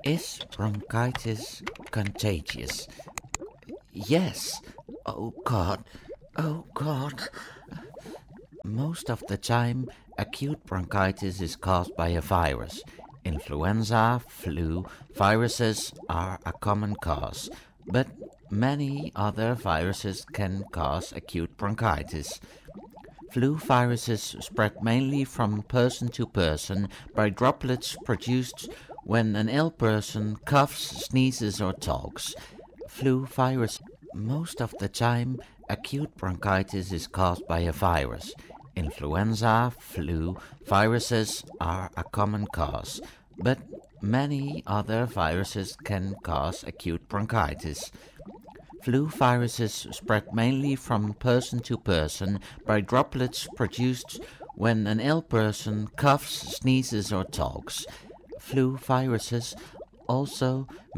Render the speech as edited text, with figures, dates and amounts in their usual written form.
Is bronchitis contagious? Yes. Oh God. Oh God. Most of the time, acute bronchitis is caused by a virus. Influenza, flu, viruses are a common cause, but many other viruses can cause acute bronchitis. Flu viruses spread mainly from person to person by droplets produced when an ill person coughs, sneezes, or talks. Flu virus. Most of the time, acute bronchitis is caused by a virus. Influenza, flu, viruses are a common cause, but many other viruses can cause acute bronchitis. Flu viruses spread mainly from person to person by droplets produced when an ill person coughs, sneezes, or talks. Flu viruses also